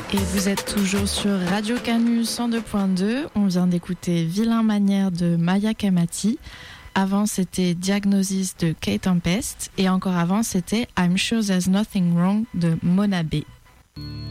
Et vous êtes toujours sur Radio Canu 102.2. On vient d'écouter Vilain Manière de Maya Kamati. Avant, c'était Diagnosis de Kate Tempest. Et encore avant, c'était I'm Sure There's Nothing Wrong de Mona B.